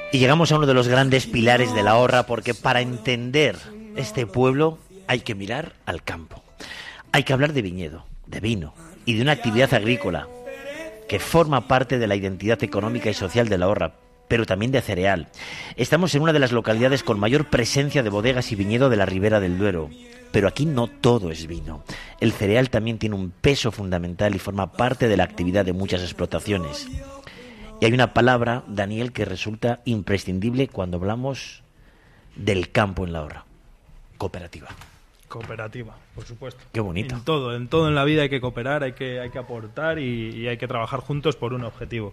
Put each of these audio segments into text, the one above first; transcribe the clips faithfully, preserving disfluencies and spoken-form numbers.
Y llegamos a uno de los grandes pilares de la Horra, porque para entender este pueblo hay que mirar al campo. Hay que hablar de viñedo, de vino y de una actividad agrícola que forma parte de la identidad económica y social de la Horra, pero también de cereal. Estamos en una de las localidades con mayor presencia de bodegas y viñedo de la Ribera del Duero. Pero aquí no todo es vino. El cereal también tiene un peso fundamental y forma parte de la actividad de muchas explotaciones. Y hay una palabra, Daniel, que resulta imprescindible cuando hablamos del campo en la Horra. Cooperativa. Cooperativa, por supuesto. Qué bonito. En todo, en todo en la vida hay que cooperar, hay que, hay que aportar y, y hay que trabajar juntos por un objetivo.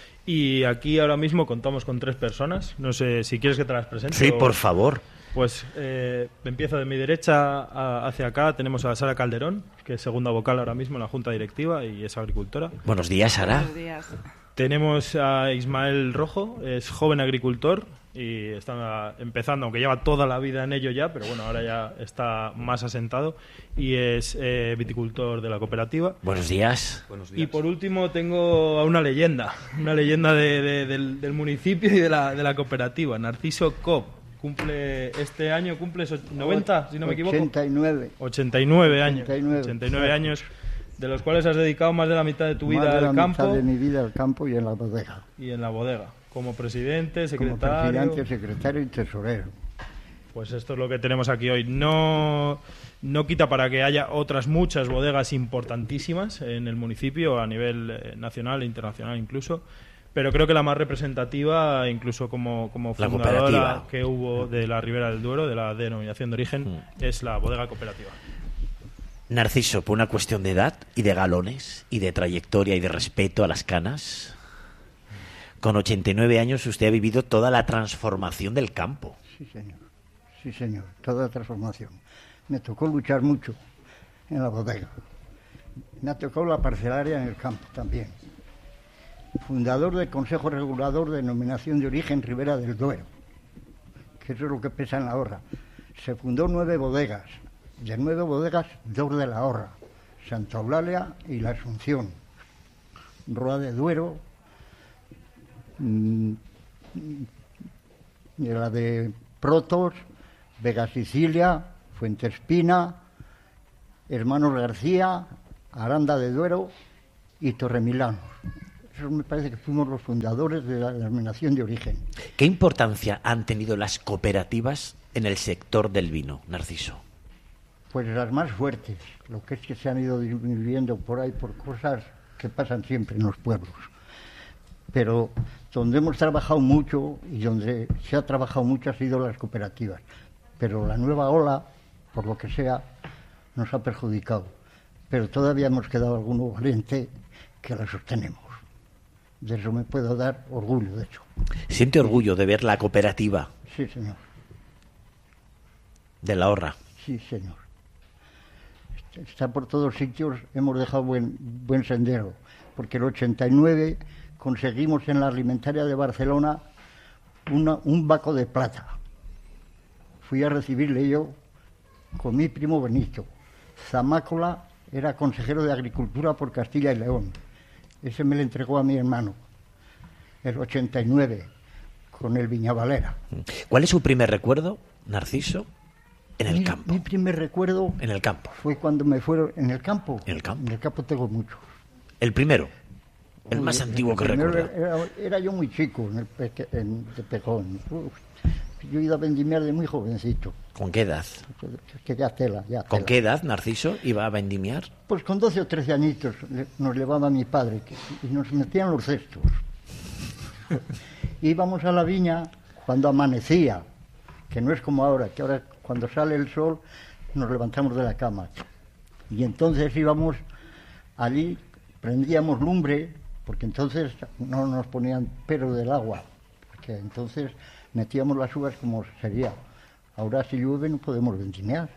Y aquí ahora mismo contamos con tres personas. No sé si quieres que te las presente. Sí, o... por favor. Pues eh, empiezo de mi derecha a, hacia acá. Tenemos a Sara Calderón, que es segunda vocal ahora mismo en la Junta Directiva y es agricultora. Buenos días, Sara. Buenos días. Tenemos a Ismael Rojo, es joven agricultor y está empezando, aunque lleva toda la vida en ello ya, pero bueno, ahora ya está más asentado y es eh, viticultor de la cooperativa. Buenos días. Buenos días. Y por último tengo a una leyenda, una leyenda de, de, del, del municipio y de la, de la cooperativa, Narciso Coop. Cumple este año, cumple noventa, si no me equivoco. ochenta y nueve. ochenta y nueve años. ochenta y nueve, ochenta y nueve años, de los cuales has dedicado más de la mitad de tu vida Más de al la campo. mitad de mi vida al campo y en la bodega. Y en la bodega, como presidente, Como secretario. presidente, secretario y tesorero. Pues esto es lo que tenemos aquí hoy. No, no quita para que haya otras muchas bodegas importantísimas en el municipio, a nivel eh, nacional e internacional incluso. Pero creo que la más representativa, incluso como, como La fundadora cooperativa. que hubo de la Ribera del Duero, de la denominación de origen, Mm. es la bodega cooperativa. Narciso, por una cuestión de edad y de galones y de trayectoria y de respeto a las canas, con ochenta y nueve años usted ha vivido toda la transformación del campo. Sí, señor. Sí, señor. Toda transformación. Me tocó luchar mucho en la bodega. Me ha tocado la parcelaria en el campo también. Fundador del Consejo Regulador de Denominación de Origen Ribera del Duero, que eso es lo que pesa en la Horra. Se fundó nueve bodegas. De nueve bodegas, dos de la Horra, Santa Eulalia y la Asunción. Roa de Duero, mmm, y la de Protos, Vega Sicilia, Fuentespina, Hermanos García, Aranda de Duero y Torremilanos. Eso me parece que fuimos los fundadores de la denominación de origen. ¿Qué importancia han tenido las cooperativas en el sector del vino, Narciso? Pues las más fuertes, lo que es que se han ido disminuyendo por ahí por cosas que pasan siempre en los pueblos. Pero donde hemos trabajado mucho y donde se ha trabajado mucho ha sido las cooperativas. Pero la nueva ola, por lo que sea, nos ha perjudicado. Pero todavía hemos quedado alguno valiente que la sostenemos. De eso me puedo dar orgullo, de hecho. ¿Siente orgullo de ver la cooperativa Sí, señor. de la Horra? Sí, señor. Está por todos sitios, hemos dejado buen, buen sendero. Porque el ochenta y nueve conseguimos en la alimentaria de Barcelona una, un baco de plata. Fui a recibirle yo con mi primo Benito. Zamácola era consejero de Agricultura por Castilla y León. Ese me lo entregó a mi hermano, el ochenta y nueve, con el Viñavalera. ¿Cuál es su primer recuerdo, Narciso, en el mi, campo? Mi primer recuerdo En el campo. fue cuando me fueron en el campo. En el campo. En el campo tengo muchos. El primero, el Uy, más antiguo que primero recuerda. Era, era yo muy chico en el peque, en, de Pejón. Uf, yo iba a vendimiar de muy jovencito. ¿Con qué edad? Que ya tela, ya ¿Con tela. qué edad, Narciso, iba a vendimiar? Pues con doce o trece añitos le- nos llevaba mi padre que- y nos metían los cestos. Íbamos a la viña cuando amanecía, que no es como ahora, que ahora cuando sale el sol nos levantamos de la cama. Y entonces íbamos allí, prendíamos lumbre, porque entonces no nos ponían pero del agua, porque entonces metíamos las uvas como sería. Ahora si llueve no podemos vendimiar.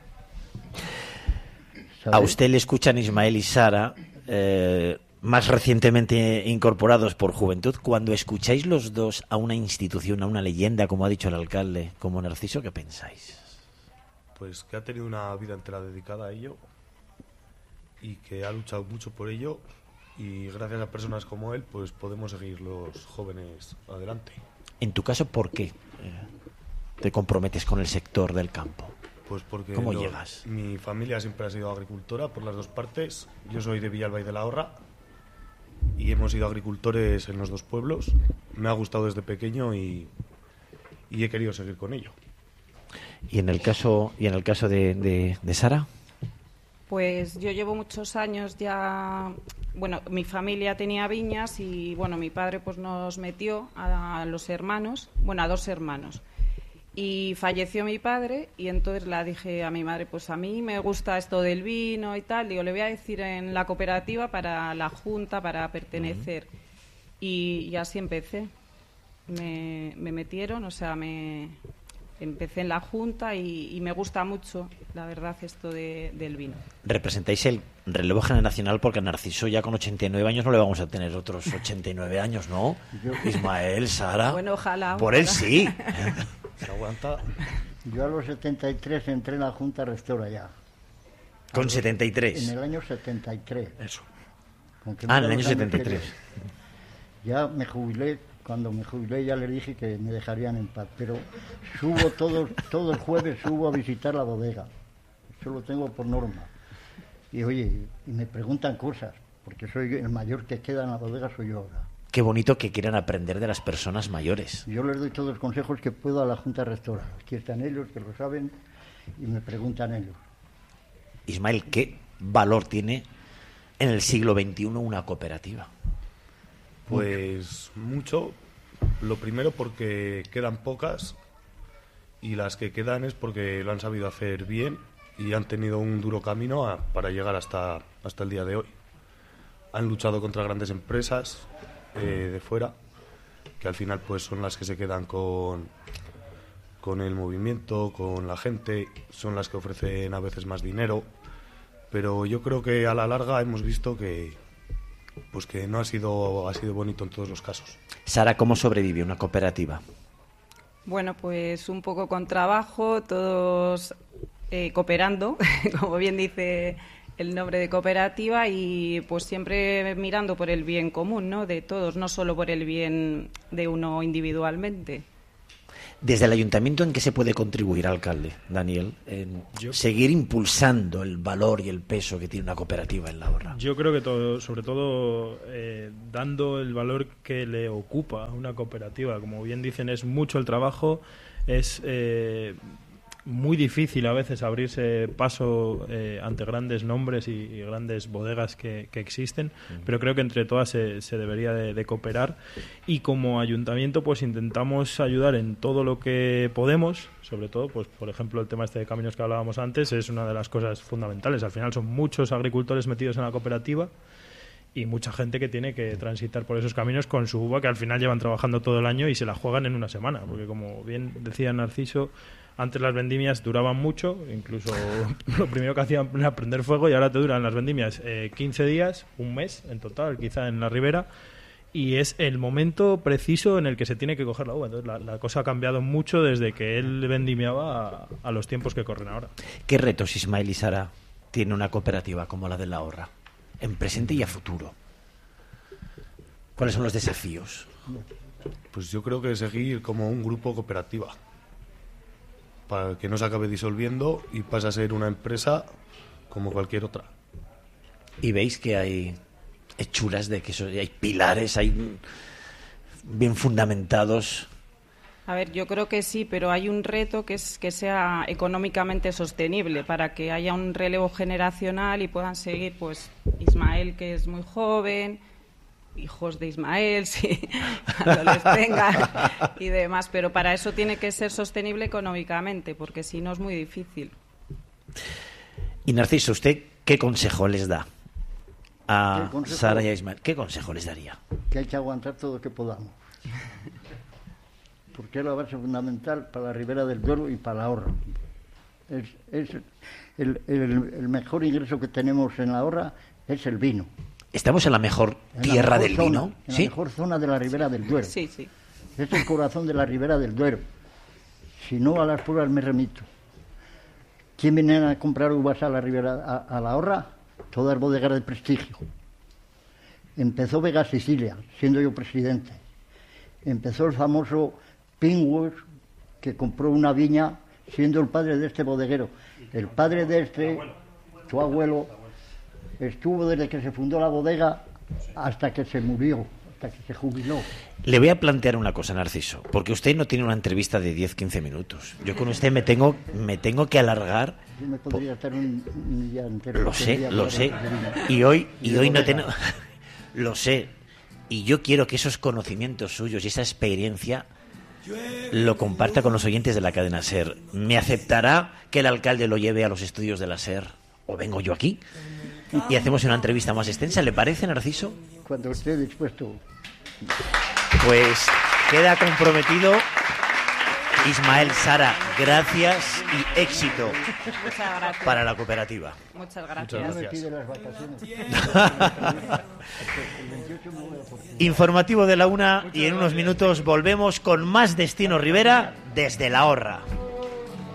A usted le escuchan Ismael y Sara, eh, más recientemente incorporados por Juventud. Cuando escucháis los dos a una institución, a una leyenda, como ha dicho el alcalde, como Narciso, ¿qué pensáis? Pues que ha tenido una vida entera dedicada a ello y que ha luchado mucho por ello, y gracias a personas como él pues podemos seguir los jóvenes adelante. En tu caso, ¿por qué eh, te comprometes con el sector del campo? Pues porque ¿Cómo lo- llegas? mi familia siempre ha sido agricultora por las dos partes. Yo soy de Villalba y de la Horra y hemos sido agricultores en los dos pueblos. Me ha gustado desde pequeño y, y he querido seguir con ello. Y en el caso, y en el caso de, de, de Sara, Pues yo llevo muchos años ya, bueno, mi familia tenía viñas y, bueno, mi padre pues nos metió a, a los hermanos, bueno, a dos hermanos. Y falleció mi padre y entonces la dije a mi madre, pues a mí me gusta esto del vino y tal, digo, le voy a decir en la cooperativa para la junta, para pertenecer. Y, y así empecé. Me, me metieron, o sea, me empecé en la junta y, y me gusta mucho, la verdad, esto de, del vino. representáis el relevo generacional porque a Narciso ya con ochenta y nueve años no le vamos a tener otros ochenta y nueve años, ¿no? Yo- Ismael, Sara. Bueno, ojalá. Por él ojalá. sí. Se aguanta. Yo a los setenta y tres entré en la Junta Rectora ya. Con setenta y En tres. el año setenta y tres. Eso. Con que Ah, en mira el año los años setenta y que tres. Ya me jubilé, cuando me jubilé ya les dije que me dejarían en paz, pero subo todos, todo el jueves subo a visitar la bodega, eso lo tengo por norma. Y oye, y me preguntan cosas, porque soy el mayor que queda en la bodega, soy yo ahora. Qué bonito que quieran aprender de las personas mayores. Yo les doy todos los consejos que puedo a la Junta Rectora, aquí están ellos, que lo saben, y me preguntan ellos. Ismael, ¿qué valor tiene en el siglo veintiuno una cooperativa? Pues mucho. Lo primero porque quedan pocas y las que quedan es porque lo han sabido hacer bien y han tenido un duro camino a- para llegar hasta, hasta el día de hoy. Han luchado contra grandes empresas eh, de fuera que al final pues son las que se quedan con, con el movimiento, con la gente, son las que ofrecen a veces más dinero, pero yo creo que a la larga hemos visto que pues que no ha sido ha sido bonito en todos los casos. Sara, ¿cómo sobrevive una cooperativa? Bueno, pues un poco con trabajo, todos eh, cooperando, como bien dice el nombre de cooperativa, y pues siempre mirando por el bien común, ¿no? De todos, no solo por el bien de uno individualmente. Desde el ayuntamiento, ¿en qué se puede contribuir, alcalde, Daniel, en Yo- seguir impulsando el valor y el peso que tiene una cooperativa en la Horra? Yo creo que todo, sobre todo eh, dando el valor que le ocupa a una cooperativa. Como bien dicen, es mucho el trabajo, es eh, muy difícil a veces abrirse paso eh, ante grandes nombres y, y grandes bodegas que, que existen, pero creo que entre todas se, se debería de, de cooperar, y como ayuntamiento pues intentamos ayudar en todo lo que podemos, sobre todo pues por ejemplo el tema este de caminos que hablábamos antes es una de las cosas fundamentales. Al final son muchos agricultores metidos en la cooperativa y mucha gente que tiene que transitar por esos caminos con su uva, que al final llevan trabajando todo el año y se la juegan en una semana, porque como bien decía Narciso, antes las vendimias duraban mucho, incluso lo primero que hacían era prender fuego, y ahora te duran las vendimias eh, quince días, un mes en total, quizá en la ribera, y es el momento preciso en el que se tiene que coger la uva. Entonces la, la cosa ha cambiado mucho desde que él vendimiaba a, a los tiempos que corren ahora. ¿Qué retos, Ismael y Sara, tiene una cooperativa como la de la Horra, en presente y a futuro? ¿Cuáles son los desafíos? Pues yo creo que seguir como un grupo cooperativa, para que no se acabe disolviendo y pase a ser una empresa como cualquier otra. Y veis que hay hechuras de que eso- hay pilares, hay mm, bien fundamentados. A ver, yo creo que sí, pero hay un reto que es que sea económicamente sostenible para que haya un relevo generacional y puedan seguir, pues, Ismael, que es muy joven, hijos de Ismael, sí, cuando les tenga y demás, pero para eso tiene que ser sostenible económicamente, porque si no es muy difícil. Y Narciso, ¿usted qué consejo les da a ¿Qué consejo? Sara y a Ismael? ¿Qué consejo les daría? Que hay que aguantar todo lo que podamos. Porque es la base fundamental para la Ribera del Duero y para la Horra. Es, es el, el- el mejor ingreso que tenemos en la Horra es el vino. ¿Estamos en la mejor En la tierra mejor del zona, vino? En ¿Sí? la mejor zona de la Ribera del Duero. Sí, sí. Es el corazón de la Ribera del Duero. Si no, a las pruebas me remito. ¿Quién viene a comprar uvas a la Ribera, a, a la Horra? Todas bodegas de prestigio. Empezó Vega Sicilia, siendo yo presidente. Empezó el famoso pingües que compró una viña siendo el padre de este bodeguero. El padre de este, su abuelo, estuvo desde que se fundó la bodega hasta que se murió, hasta que se jubiló. Le voy a plantear una cosa, Narciso, porque usted no tiene una entrevista de diez quince minutos. Yo con usted me tengo me tengo que alargar. Yo me podría estar un, un día entero. Lo sé, lo sé. Y hoy y hoy no tengo lo sé. Y yo quiero que esos conocimientos suyos y esa experiencia lo comparta con los oyentes de la cadena SER. ¿Me aceptará que el alcalde lo lleve a los estudios de la SER? ¿O vengo yo aquí? Y hacemos una entrevista más extensa, ¿le parece, Narciso? Cuando esté dispuesto. Pues queda comprometido. Ismael, Sara, gracias y éxito Muchas gracias. para la cooperativa. Muchas gracias. Muchas Me gracias. pide las vacaciones. El veintiocho me voy a por- Informativo de la una y en unos minutos volvemos con más Destino Rivera desde La Horra.